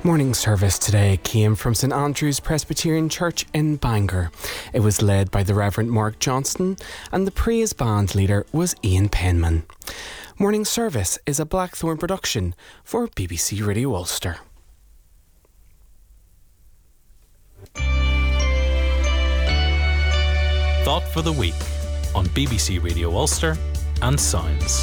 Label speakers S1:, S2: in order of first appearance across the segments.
S1: Morning service today came from St Andrew's Presbyterian Church in Bangor. It was led by the Reverend Mark Johnston and the praise band leader was Ian Penman. Morning service is a Blackthorn production for BBC Radio Ulster.
S2: Thought for the week on BBC Radio Ulster and Sounds.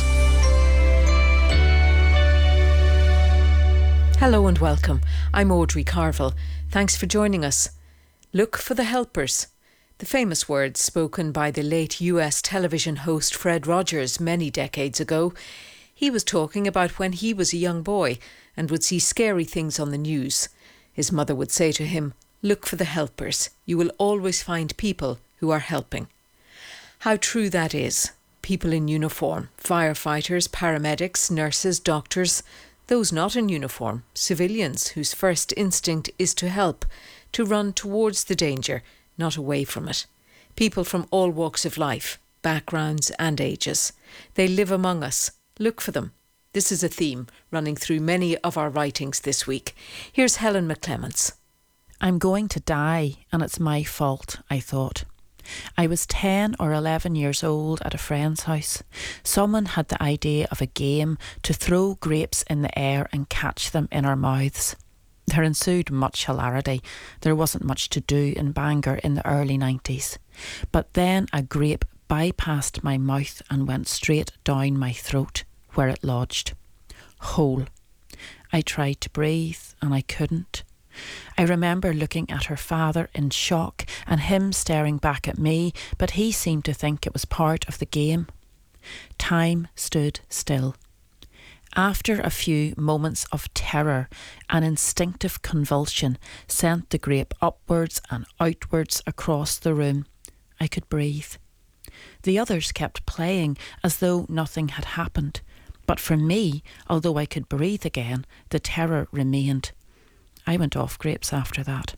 S3: Hello and welcome. I'm Audrey Carville. Thanks for joining us. Look for the helpers. The famous words spoken by the late US television host Fred Rogers many decades ago. He was talking about when he was a young boy and would see scary things on the news. His mother would say to him, "Look for the helpers. You will always find people who are helping." How true that is. People in uniform, firefighters, paramedics, nurses, doctors, those not in uniform, civilians whose first instinct is to help, to run towards the danger, not away from it. People from all walks of life, backgrounds and ages. They live among us. Look for them. This is a theme running through many of our writings this week. Here's Helen McClements.
S4: I'm going to die and it's my fault, I thought. I was 10 or 11 years old at a friend's house. Someone had the idea of a game to throw grapes in the air and catch them in our mouths. There ensued much hilarity. There wasn't much to do in Bangor in the early 90s. But then a grape bypassed my mouth and went straight down my throat, where it lodged. Whole. I tried to breathe and I couldn't. I remember looking at her father in shock and him staring back at me, but he seemed to think it was part of the game. Time stood still. After a few moments of terror, an instinctive convulsion sent the grape upwards and outwards across the room. I could breathe. The others kept playing as though nothing had happened, but for me, although I could breathe again, the terror remained. I went off grapes after that.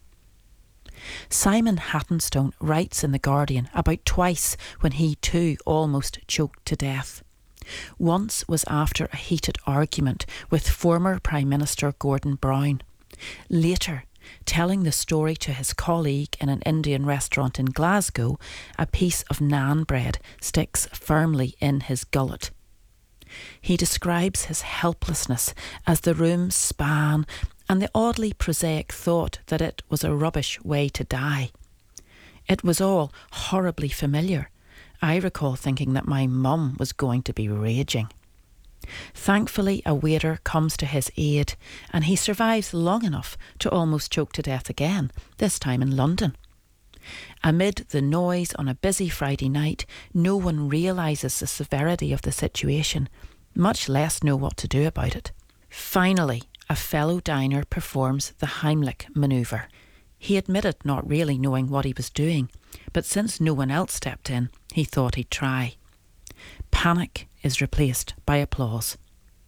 S4: Simon Hattenstone writes in The Guardian about twice when he too almost choked to death. Once was after a heated argument with former Prime Minister Gordon Brown. Later, telling the story to his colleague in an Indian restaurant in Glasgow, a piece of naan bread sticks firmly in his gullet. He describes his helplessness as the room span and the oddly prosaic thought that it was a rubbish way to die. It was all horribly familiar. I recall thinking that my mum was going to be raging. Thankfully, a waiter comes to his aid and he survives long enough to almost choke to death again, this time in London. Amid the noise on a busy Friday night, no one realises the severity of the situation, much less know what to do about it. Finally, a fellow diner performs the Heimlich manoeuvre. He admitted not really knowing what he was doing, but since no one else stepped in, he thought he'd try. Panic is replaced by applause.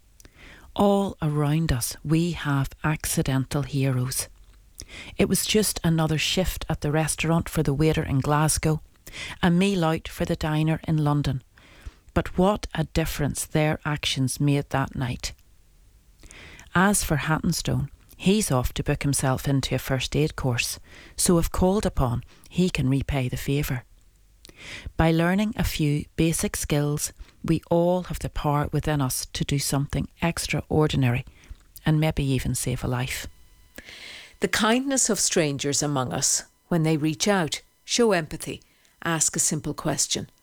S4: All around us, we have accidental heroes. It was just another shift at the restaurant for the waiter in Glasgow, a meal out for the diner in London. But what a difference their actions made that night. As for Hattenstone, he's off to book himself into a first aid course, so if called upon, he can repay the favour. By learning a few basic skills, we all have the power within us to do something extraordinary and maybe even save a life.
S3: The kindness of strangers among us, when they reach out, show empathy, ask a simple question.